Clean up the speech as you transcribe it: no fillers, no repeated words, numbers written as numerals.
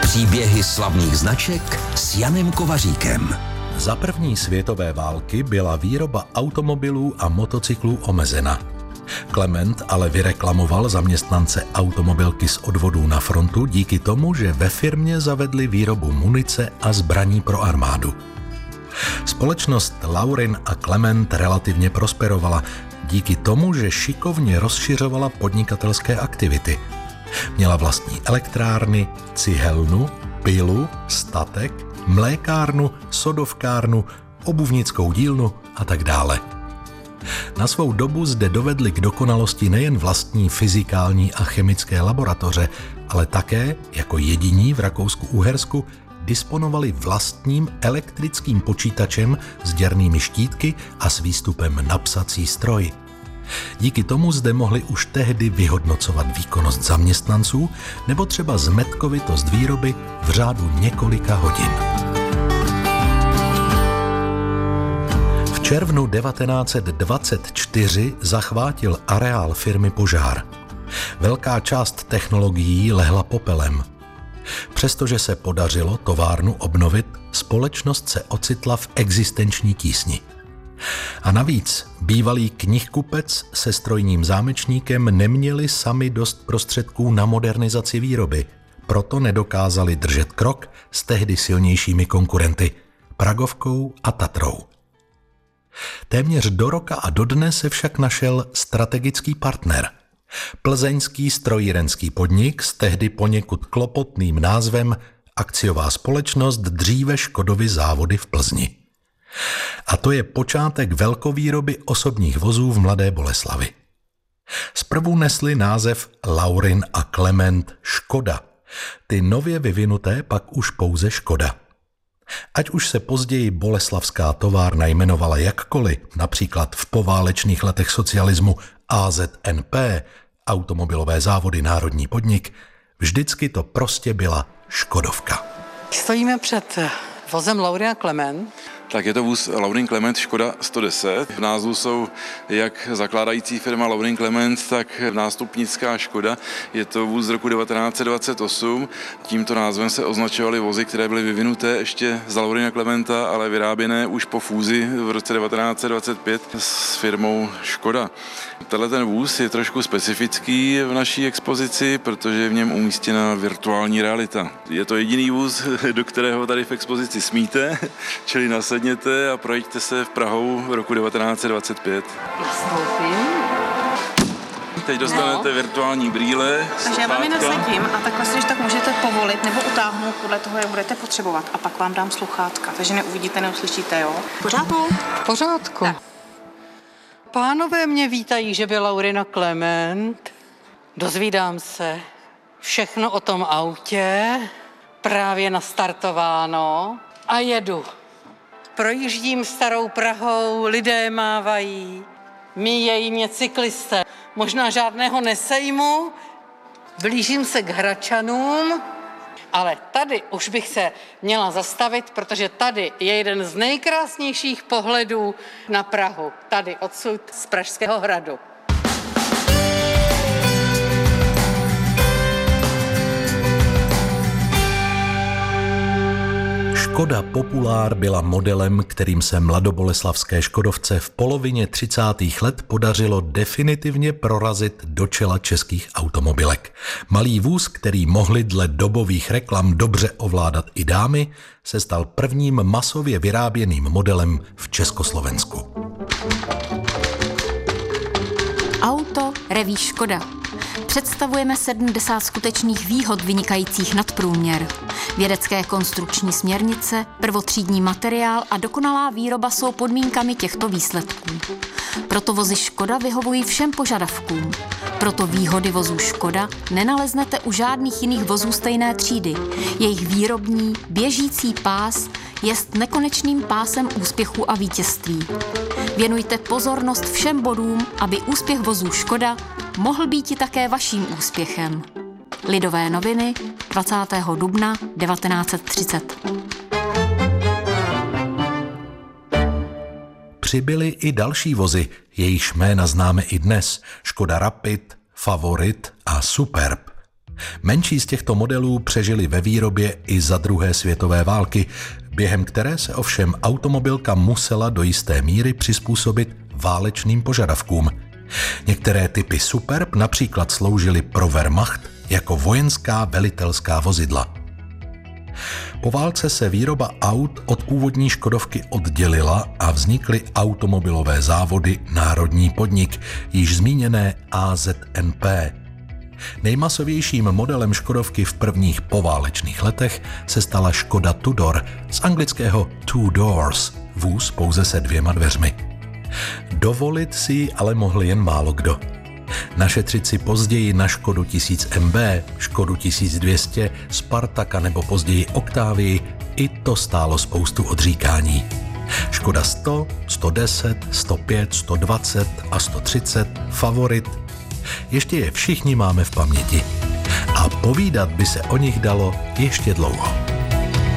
Příběhy slavných značek s Janem Kovaříkem. Za první světové války byla výroba automobilů a motocyklů omezena. Klement ale vyreklamoval zaměstnance automobilky z odvodů na frontu díky tomu, že ve firmě zavedli výrobu munice a zbraní pro armádu. Společnost Laurin a Klement relativně prosperovala díky tomu, že šikovně rozšiřovala podnikatelské aktivity. Měla vlastní elektrárny, cihelnu, pilu, statek, mlékárnu, sodovkárnu, obuvnickou dílnu a tak dále. Na svou dobu zde dovedli k dokonalosti nejen vlastní fyzikální a chemické laboratoře, ale také, jako jediní v Rakousku-Uhersku, disponovali vlastním elektrickým počítačem s děrnými štítky a s výstupem na psací stroj. Díky tomu zde mohli už tehdy vyhodnocovat výkonnost zaměstnanců nebo třeba zmetkovitost výroby v řádu několika hodin. V červnu 1924 zachvátil areál firmy požár. Velká část technologií lehla popelem. Přestože se podařilo továrnu obnovit, společnost se ocitla v existenční tísni. A navíc bývalý knihkupec se strojním zámečníkem neměli sami dost prostředků na modernizaci výroby, proto nedokázali držet krok s tehdy silnějšími konkurenty Pragovkou a Tatrou. Téměř do roka a dodnes se však našel strategický partner. Plzeňský strojírenský podnik s tehdy poněkud klopotným názvem Akciová společnost dříve Škodovy závody v Plzni. A to je počátek velkovýroby osobních vozů v Mladé Boleslavi. Zprvu nesli název Laurin a Klement Škoda, ty nově vyvinuté pak už pouze Škoda. Ať už se později boleslavská továrna jmenovala jakkoliv, například v poválečných letech socialismu AZNP, Automobilové závody Národní podnik, vždycky to prostě byla Škodovka. Stojíme před vozem Laurin a Klement. Tak je to vůz Laurin Klement Škoda 110. V názvu jsou jak zakládající firma Laurin Klement, tak nástupnická Škoda. Je to vůz z roku 1928. Tímto názvem se označovaly vozy, které byly vyvinuté ještě za Laurina Klementa, ale vyráběné už po fúzi v roce 1925 s firmou Škoda. Tenhle ten vůz je trošku specifický v naší expozici, protože je v něm umístěna virtuální realita. Je to jediný vůz, do kterého tady v expozici smíte, čili nasedněte a projďte se v Prahou v roku 1925. Teď dostanete virtuální brýle. Takže já vám je nasadím a takhle si, tak můžete povolit nebo utáhnout podle toho, jak budete potřebovat. A pak vám dám sluchátka, takže neuvidíte, neuslyšíte, jo? Pořádku? Pořádku. Tak. Pánové mě vítají, že byl Laurin a Klement. Dozvídám se všechno o tom autě, právě nastartováno a jedu. Projíždím starou Prahou, lidé mávají, míjejí mě cyklisté. Možná žádného nesejmu, blížím se k Hradčanům, ale tady už bych se měla zastavit, protože tady je jeden z nejkrásnějších pohledů na Prahu. Tady odsud z Pražského hradu. Škoda Populár byla modelem, kterým se mladoboleslavské Škodovce v polovině 30. let podařilo definitivně prorazit do čela českých automobilek. Malý vůz, který mohli dle dobových reklam dobře ovládat i dámy, se stal prvním masově vyráběným modelem v Československu. Auto Reví Škoda. Představujeme 70 skutečných výhod vynikajících nad průměr. Vědecké konstrukční směrnice, prvotřídní materiál a dokonalá výroba jsou podmínkami těchto výsledků. Proto vozy Škoda vyhovují všem požadavkům. Proto výhody vozů Škoda nenaleznete u žádných jiných vozů stejné třídy. Jejich výrobní, běžící pás jest nekonečným pásem úspěchu a vítězství. Věnujte pozornost všem bodům, aby úspěch vozů Škoda mohl být i také vaším úspěchem. Lidové noviny, 20. dubna 1930. Přibyly i další vozy, jejichž jména známe i dnes, Škoda Rapid, Favorit a Superb. Menší z těchto modelů přežili ve výrobě i za druhé světové války, během které se ovšem automobilka musela do jisté míry přizpůsobit válečným požadavkům. Některé typy Superb například sloužily pro Wehrmacht jako vojenská velitelská vozidla. Po válce se výroba aut od původní Škodovky oddělila a vznikly automobilové závody Národní podnik, již zmíněné AZNP. Nejmasovějším modelem Škodovky v prvních poválečných letech se stala Škoda Tudor, z anglického two doors, vůz pouze se 2 dveřmi. Dovolit si ji ale mohl jen málo kdo. Našetřit si později na Škodu 1000 MB, Škodu 1200, Spartaka nebo později Octavii, i to stálo spoustu odříkání. Škoda 100, 110, 105, 120 a 130, Favorit. Ještě je všichni máme v paměti. A povídat by se o nich dalo ještě dlouho.